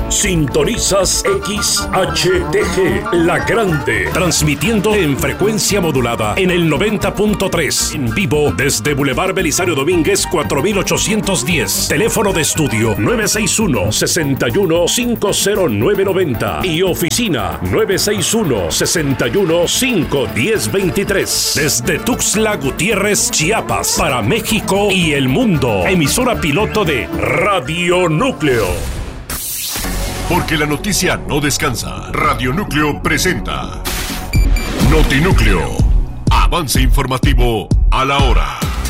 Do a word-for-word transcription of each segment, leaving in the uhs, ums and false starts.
Sintonizas X H T G, La Grande, transmitiendo en frecuencia modulada en el noventa punto tres, en vivo desde Boulevard Belisario Domínguez cuatro mil ochocientos diez. Teléfono de estudio nueve seis uno, seis uno cinco cero nueve nueve cero y oficina nueve seis uno, seis uno cinco uno cero dos tres. Desde Tuxtla Gutiérrez, Chiapas, para México y el mundo. Emisora piloto de Radio Núcleo. Porque la noticia no descansa. Radio Núcleo presenta Notinúcleo. Avance informativo a la hora.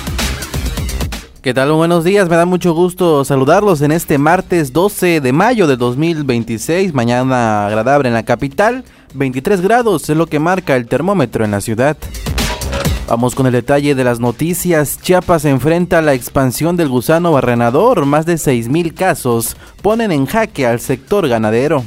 ¿Qué tal? Buenos días, me da mucho gusto saludarlos en este martes doce de mayo de dos mil veintiséis. Mañana agradable en la capital, veintitrés grados es lo que marca el termómetro en la ciudad. Vamos con el detalle de las noticias. Chiapas enfrenta la expansión del gusano barrenador. Más de seis mil casos ponen en jaque al sector ganadero.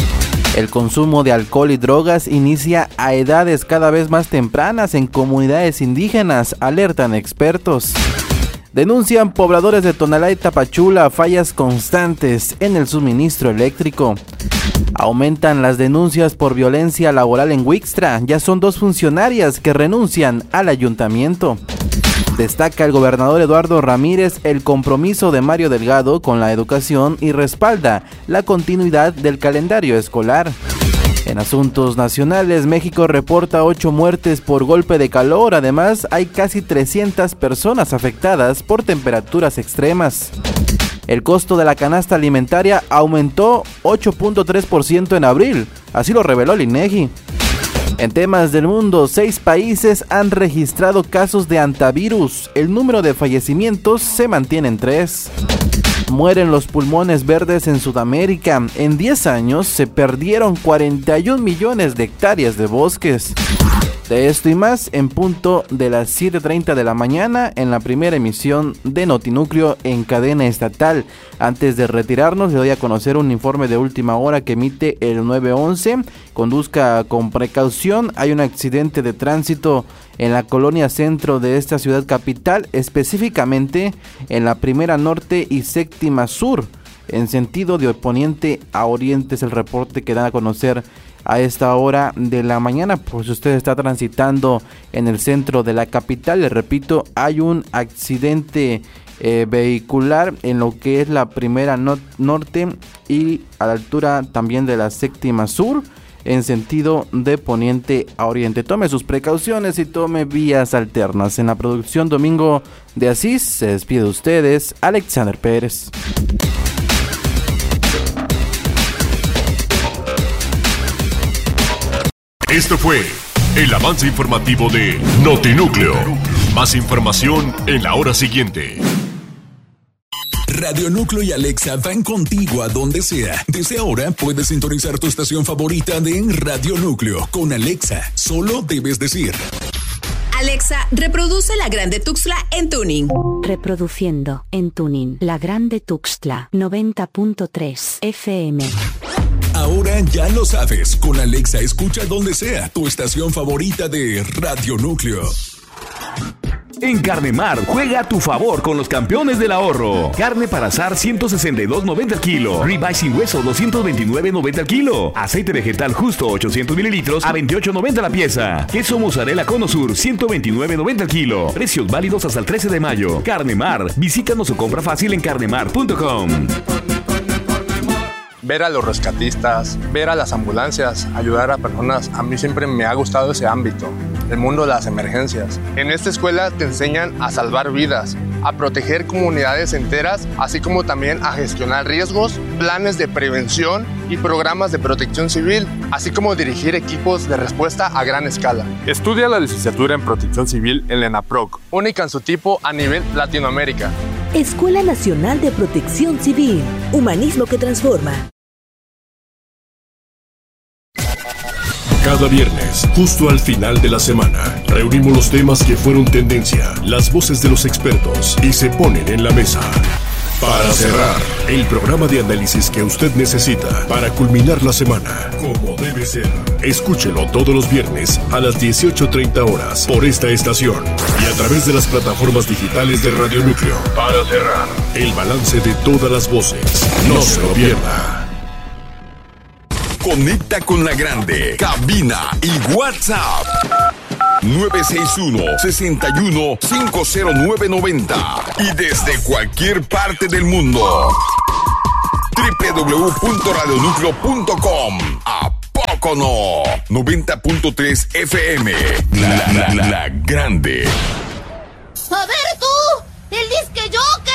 El consumo de alcohol y drogas inicia a edades cada vez más tempranas en comunidades indígenas, alertan expertos. Denuncian pobladores de Tonalá y Tapachula fallas constantes en el suministro eléctrico. Aumentan las denuncias por violencia laboral en Wixtra. Ya son dos funcionarias que renuncian al ayuntamiento. Destaca el gobernador Eduardo Ramírez el compromiso de Mario Delgado con la educación y respalda la continuidad del calendario escolar. En asuntos nacionales, México reporta ocho muertes por golpe de calor. Además, hay casi trescientas personas afectadas por temperaturas extremas. El costo de la canasta alimentaria aumentó ocho punto tres por ciento en abril, así lo reveló el INEGI. En temas del mundo, seis países han registrado casos de hantavirus. El número de fallecimientos se mantiene en tres. Mueren los pulmones verdes en Sudamérica. En diez años se perdieron cuarenta y un millones de hectáreas de bosques. De esto y más en punto de las siete treinta de la mañana en la primera emisión de Notinúcleo en cadena estatal. Antes de retirarnos, le doy a conocer un informe de última hora que emite el nueve once. Conduzca con precaución. Hay un accidente de tránsito en la colonia centro de esta ciudad capital, específicamente en la primera norte y séptima sur, en sentido de poniente a oriente. Es el reporte que dan a conocer a esta hora de la mañana. Pues si usted está transitando en el centro de la capital, le repito, hay un accidente eh, vehicular en lo que es la primera no- norte y a la altura también de la séptima sur, en sentido de poniente a oriente. Tome sus precauciones y tome vías alternas. En la producción Domingo de Asís se despide de ustedes Alexander Pérez. Esto fue el avance informativo de Notinúcleo. Más información en la hora siguiente. Radio Núcleo y Alexa van contigo a donde sea. Desde ahora puedes sintonizar tu estación favorita de Radio Núcleo. Con Alexa, solo debes decir: Alexa, reproduce La Grande Tuxtla en tuning. Reproduciendo en tuning La Grande Tuxtla noventa punto tres F M. Ahora ya lo sabes. Con Alexa escucha donde sea tu estación favorita de Radio Núcleo. En Carnemar, juega a tu favor con los campeones del ahorro. Carne para asar ciento sesenta y dos noventa al kilo. Ribeye sin hueso doscientos veintinueve noventa al kilo. Aceite vegetal justo ochocientos mililitros a veintiocho noventa la pieza. Queso mozzarella Cono Sur ciento veintinueve noventa al kilo. Precios válidos hasta el trece de mayo. Carnemar, visítanos o compra fácil en carnemar punto com. Ver a los rescatistas, ver a las ambulancias, ayudar a personas, a mí siempre me ha gustado ese ámbito, el mundo de las emergencias. En esta escuela te enseñan a salvar vidas, a proteger comunidades enteras, así como también a gestionar riesgos, planes de prevención y programas de protección civil, así como dirigir equipos de respuesta a gran escala. Estudia la licenciatura en protección civil en la ENAPROC, única en su tipo a nivel Latinoamérica. Escuela Nacional de Protección Civil, humanismo que transforma. Cada viernes, justo al final de la semana, reunimos los temas que fueron tendencia, las voces de los expertos y se ponen en la mesa. Para cerrar, el programa de análisis que usted necesita para culminar la semana, como debe ser. Escúchelo todos los viernes a las dieciocho treinta horas por esta estación y a través de las plataformas digitales de Radio Núcleo. Para cerrar, el balance de todas las voces. No se lo pierda. Conecta con la grande. Cabina y WhatsApp. nueve seis uno, seis uno, cinco cero nueve nueve cero. Y desde cualquier parte del mundo. doble u doble u doble u punto radio núcleo punto com. ¿A poco no? noventa punto tres F M. La, la, la, la grande. A ver tú, el disque jockey.